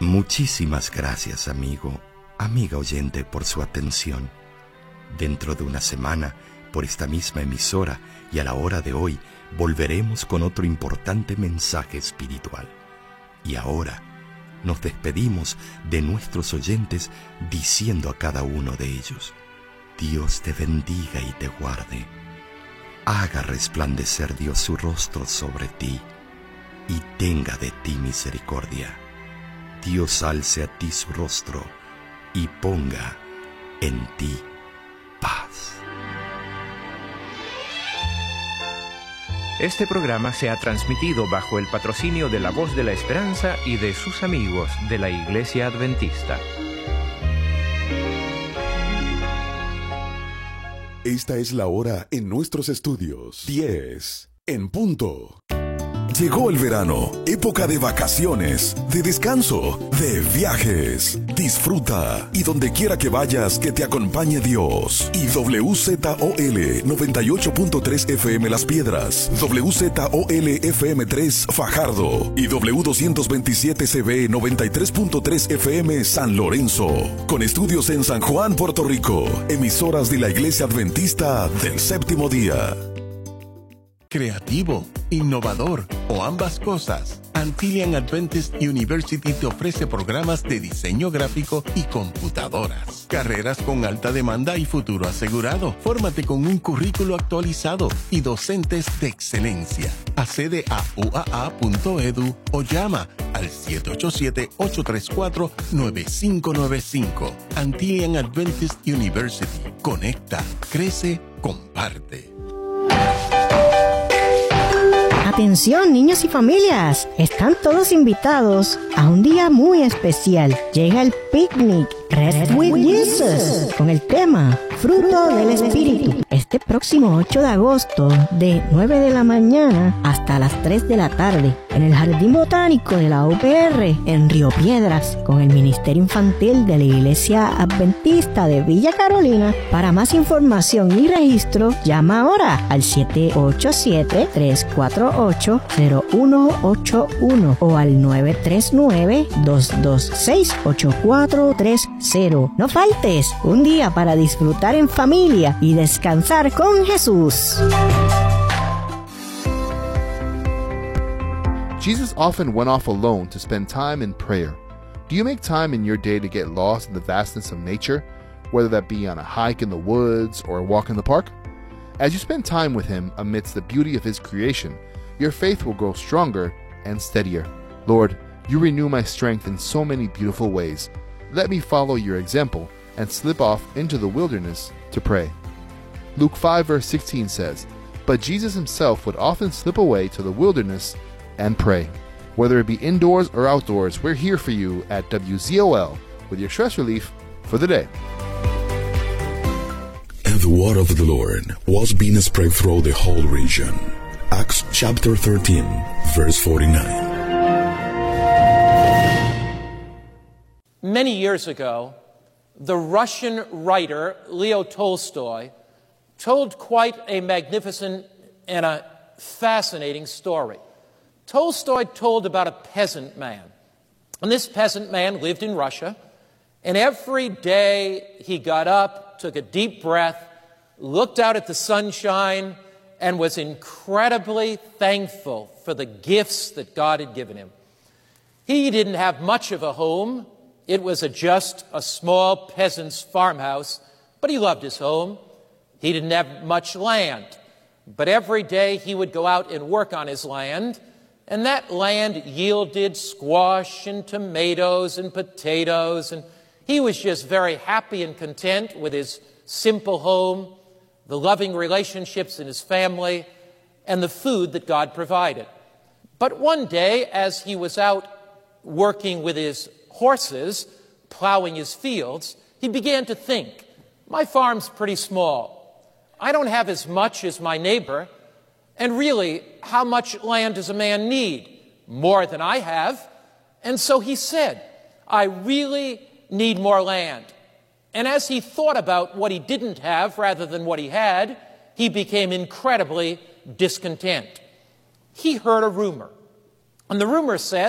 Muchísimas gracias, amigo, amiga oyente, por su atención. Dentro de una semana, por esta misma emisora y a la hora de hoy, volveremos con otro importante mensaje espiritual. Y ahora nos despedimos de nuestros oyentes diciendo a cada uno de ellos: Dios te bendiga y te guarde. Haga resplandecer Dios su rostro sobre ti y tenga de ti misericordia. Dios alce a ti su rostro y ponga en ti paz. Este programa se ha transmitido bajo el patrocinio de La Voz de la Esperanza y de sus amigos de la Iglesia Adventista. Esta es la hora en nuestros estudios. 10 en punto. Llegó el verano, época de vacaciones, de descanso, de viajes. Disfruta y donde quiera que vayas, que te acompañe Dios. Y WZOL 98.3 FM Las Piedras, WZOL FM 3 Fajardo y W227CB 93.3 FM San Lorenzo. Con estudios en San Juan, Puerto Rico. Emisoras de la Iglesia Adventista del Séptimo Día. Creativo, innovador o ambas cosas. Antillian Adventist University te ofrece programas de diseño gráfico y computadoras. Carreras con alta demanda y futuro asegurado. Fórmate con un currículo actualizado y docentes de excelencia. Accede a uaa.edu o llama al 787-834-9595. Antillian Adventist University. Conecta, crece, comparte. Atención, niños y familias, están todos invitados a un día muy especial. Llega el picnic Rest with Jesus con el tema Fruto del Espíritu. Este próximo 8 de agosto de 9 de la mañana hasta las 3 de la tarde en el Jardín Botánico de la UPR en Río Piedras con el Ministerio Infantil de la Iglesia Adventista de Villa Carolina. Para más información y registro, llama ahora al 787-348-0181 o al 939-226-8430. No faltes, un día para disfrutar en familia y descansar con Jesús. Jesus often went off alone to spend time in prayer. Do you make time in your day to get lost in the vastness of nature, whether that be on a hike in the woods or a walk in the park? As you spend time with Him amidst the beauty of His creation, your faith will grow stronger and steadier. Lord, you renew my strength in so many beautiful ways. Let me follow your example and slip off into the wilderness to pray. Luke 5 verse 16 says, "But Jesus himself would often slip away to the wilderness and pray." Whether it be indoors or outdoors, we're here for you at WZOL with your stress relief for the day. And the word of the Lord was being spread through the whole region. Acts chapter 13, verse 49. Many years ago, the Russian writer Leo Tolstoy told quite a magnificent and a fascinating story. Tolstoy told about a peasant man. And this peasant man lived in Russia, and every day he got up, took a deep breath, looked out at the sunshine, and was incredibly thankful for the gifts that God had given him. He didn't have much of a home. It was just a small peasant's farmhouse, but he loved his home. He didn't have much land, but every day he would go out and work on his land, and that land yielded squash and tomatoes and potatoes, and he was just very happy and content with his simple home, the loving relationships in his family, and the food that God provided. But one day, as he was out working with his horses, plowing his fields, he began to think, my farm's pretty small. I don't have as much as my neighbor, and really, how much land does a man need? More than I have. And so he said, I really need more land. And as he thought about what he didn't have rather than what he had, he became incredibly discontent. He heard a rumor, and the rumor said